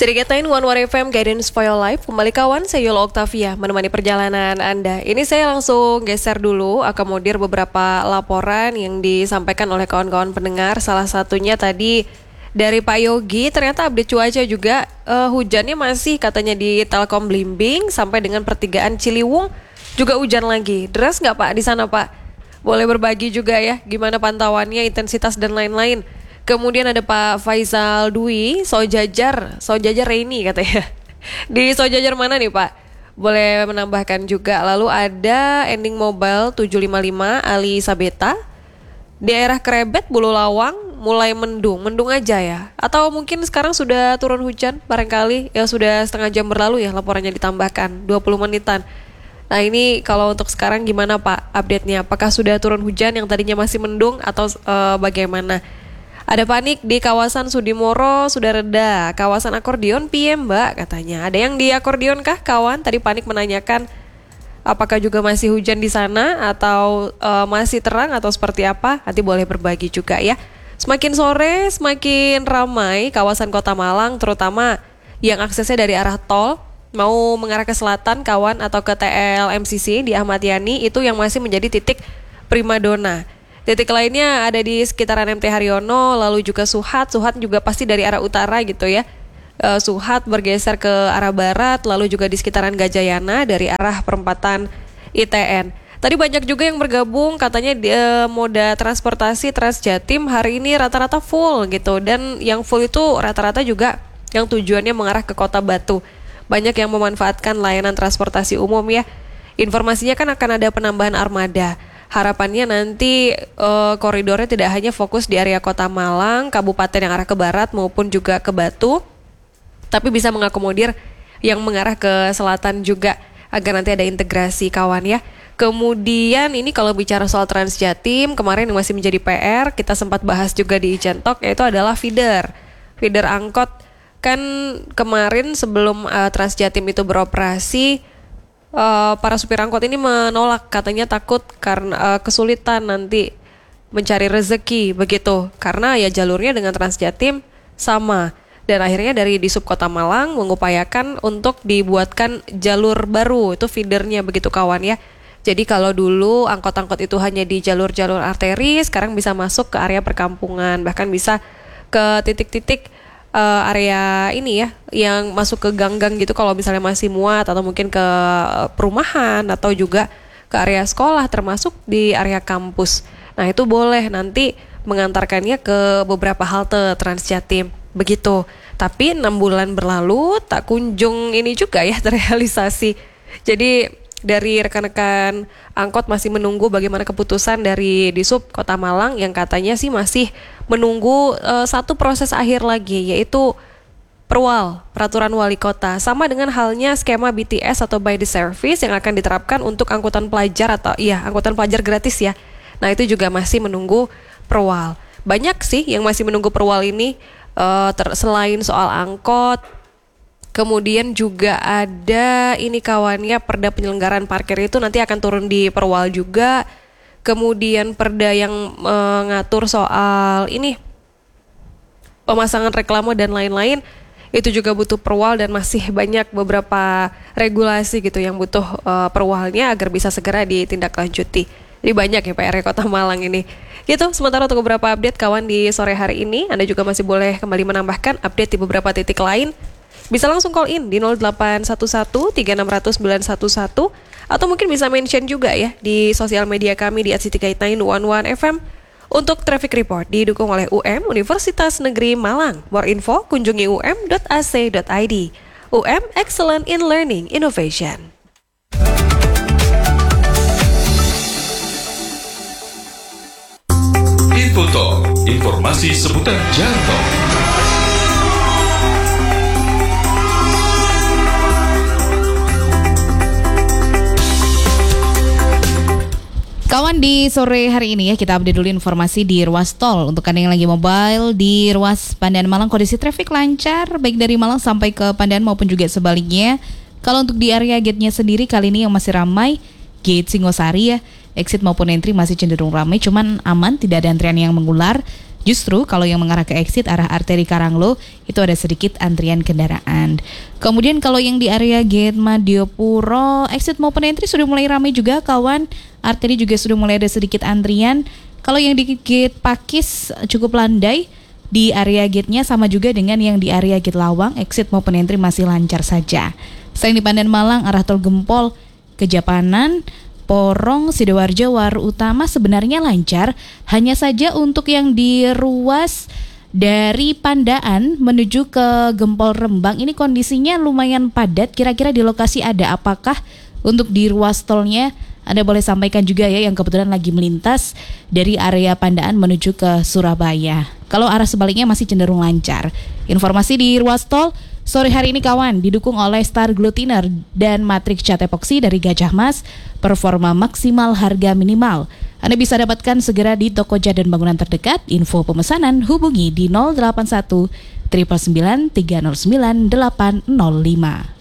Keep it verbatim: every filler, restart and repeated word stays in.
Sedikatain One One F M Guidance for Your Life. Kembali kawan, saya Yola Octavia menemani perjalanan Anda. Ini saya langsung geser dulu, akomodir beberapa laporan yang disampaikan oleh kawan-kawan pendengar. Salah satunya tadi dari Pak Yogi, ternyata update cuaca juga. uh, Hujannya masih katanya di Telkom Blimbing sampai dengan pertigaan Ciliwung juga hujan lagi. Deras nggak Pak di sana Pak? Boleh berbagi juga ya, gimana pantauannya, intensitas dan lain-lain. Kemudian ada Pak Faisal Dwi, Sojajar, Sojajar Reini katanya. Di Sojajar mana nih Pak? Boleh menambahkan juga. Lalu ada Ending Mobile tujuh lima lima Ali Sabeta. Daerah Krebet, Bulu Lawang mulai mendung, mendung aja ya. Atau mungkin sekarang sudah turun hujan barangkali. Ya sudah setengah jam berlalu ya laporannya ditambahkan, dua puluh menitan. Nah ini kalau untuk sekarang gimana Pak update-nya? Apakah sudah turun hujan yang tadinya masih mendung atau uh, bagaimana? Ada panik di kawasan Sudimoro sudah reda. Kawasan Akordion piye Mbak katanya. Ada yang di Akordion kah kawan? Tadi panik menanyakan apakah juga masih hujan di sana atau uh, masih terang atau seperti apa? Nanti boleh berbagi juga ya. Semakin sore semakin ramai kawasan Kota Malang, terutama yang aksesnya dari arah tol mau mengarah ke selatan kawan atau ke T L M C C di Ahmad Yani, itu yang masih menjadi titik primadona. Titik lainnya ada di sekitaran M T Haryono, lalu juga Suhat. Suhat juga pasti dari arah utara gitu ya. E, Suhat bergeser ke arah barat, lalu juga di sekitaran Gajayana dari arah perempatan I T N. Tadi banyak juga yang bergabung, katanya di, e, moda transportasi Transjatim hari ini rata-rata full gitu. Dan yang full itu rata-rata juga yang tujuannya mengarah ke Kota Batu. Banyak yang memanfaatkan layanan transportasi umum ya. Informasinya kan akan ada penambahan armada. Harapannya nanti uh, koridornya tidak hanya fokus di area Kota Malang, kabupaten yang arah ke barat maupun juga ke Batu, tapi bisa mengakomodir yang mengarah ke selatan juga agar nanti ada integrasi kawan ya. Kemudian ini kalau bicara soal Transjatim, kemarin yang masih menjadi P R, kita sempat bahas juga di Icentok, yaitu adalah feeder. Feeder angkot kan kemarin sebelum uh, Transjatim itu beroperasi, Uh, para supir angkot ini menolak, katanya takut karena uh, kesulitan nanti mencari rezeki begitu, karena ya jalurnya dengan Transjatim sama. Dan akhirnya dari di Subkota Malang mengupayakan untuk dibuatkan jalur baru, itu feedernya begitu kawan ya. Jadi kalau dulu angkot-angkot itu hanya di jalur-jalur arteri, sekarang bisa masuk ke area perkampungan, bahkan bisa ke titik-titik Uh, area ini ya yang masuk ke gang-gang gitu kalau misalnya masih muat, atau mungkin ke perumahan atau juga ke area sekolah termasuk di area kampus. Nah itu boleh nanti mengantarkannya ke beberapa halte Transjatim begitu. Tapi enam bulan berlalu tak kunjung ini juga ya terrealisasi. Jadi dari rekan-rekan angkot masih menunggu bagaimana keputusan dari Disub Kota Malang yang katanya sih masih menunggu uh, satu proses akhir lagi, yaitu perwal peraturan wali kota, sama dengan halnya skema B T S atau by the service yang akan diterapkan untuk angkutan pelajar atau iya angkutan pelajar gratis ya. Nah itu juga masih menunggu perwal. Banyak sih yang masih menunggu perwal ini, uh, ter- selain soal angkot. Kemudian juga ada ini kawannya, perda penyelenggaraan parkir itu nanti akan turun di perwal juga. Kemudian perda yang mengatur soal ini pemasangan reklame dan lain-lain itu juga butuh perwal, dan masih banyak beberapa regulasi gitu yang butuh uh, perwalnya agar bisa segera ditindaklanjuti. Jadi banyak ya P R Kota Malang ini. Gitu, sementara untuk beberapa update kawan di sore hari ini, Anda juga masih boleh kembali menambahkan update di beberapa titik lain. Bisa langsung call in di nol delapan satu satu tiga enam nol nol sembilan satu satu, atau mungkin bisa mention juga ya di sosial media kami di at city guide sembilan one one F M. Untuk traffic report didukung oleh U M Universitas Negeri Malang. More info kunjungi u m dot a c dot i d. U M Excellent in Learning Innovation. Infotalk, informasi seputar jalan tol. Kawan, di sore hari ini ya kita update dulu informasi di ruas tol. Untuk Anda yang lagi mobile di ruas Pandan Malang, kondisi traffic lancar baik dari Malang sampai ke Pandan maupun juga sebaliknya. Kalau untuk di area gate-nya sendiri kali ini yang masih ramai, gate Singosari ya, exit maupun entry masih cenderung ramai, cuman aman, tidak ada antrian yang mengular. Justru kalau yang mengarah ke exit arah arteri Karanglo itu ada sedikit antrian kendaraan. Kemudian kalau yang di area gate Madiopuro, exit maupun entry sudah mulai ramai juga kawan. Arteri juga sudah mulai ada sedikit antrian. Kalau yang di gate Pakis cukup landai. Di area gate-nya sama juga dengan yang di area gate Lawang, exit maupun entry masih lancar saja. Selain di Pandan Malang, arah tol Gempol ke Japanan, Porong, Sidoarjo, Waru Utama sebenarnya lancar. Hanya saja untuk yang di ruas dari Pandaan menuju ke Gempol Rembang ini kondisinya lumayan padat. Kira-kira di lokasi ada apakah untuk di ruas tolnya? Anda boleh sampaikan juga ya yang kebetulan lagi melintas dari area Pandaan menuju ke Surabaya. Kalau arah sebaliknya masih cenderung lancar. Informasi di ruas tol sore hari ini kawan didukung oleh Star Glutiner dan Matrix Cat Epoxy dari Gajah Mas, performa maksimal harga minimal. Anda bisa dapatkan segera di toko jasa dan bangunan terdekat. Info pemesanan hubungi di nol delapan satu sembilan sembilan tiga nol sembilan delapan nol lima.